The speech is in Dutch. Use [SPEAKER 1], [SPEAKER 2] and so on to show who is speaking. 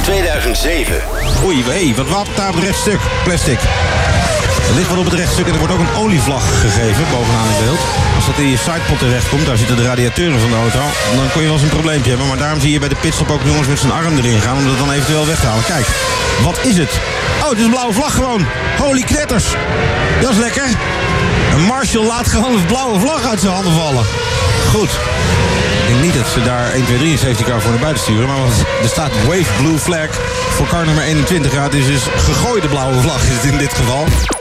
[SPEAKER 1] 2007.
[SPEAKER 2] Oei, hey, wat wapent daar op het rechtstuk? Plastic. Er ligt wat op het rechtstuk en er wordt ook een olievlag gegeven, bovenaan in beeld. Als dat in je sidepot terecht komt, daar zitten de radiatoren van de auto, dan kon je wel eens een probleempje hebben. Maar daarom zie je bij de pitstop ook jongens met zijn arm erin gaan, om dat dan eventueel weg te halen. Kijk, wat is het? Oh, het is een blauwe vlag gewoon. Holy knetters. Dat is lekker. Een marshal laat gewoon een blauwe vlag uit zijn handen vallen. Goed. Ik denk niet dat ze daar 1, 2, 3 een safety car voor naar buiten sturen. Maar er staat Wave Blue Flag voor car nummer 21. Ja, het is dus gegooide blauwe vlag is het in dit geval.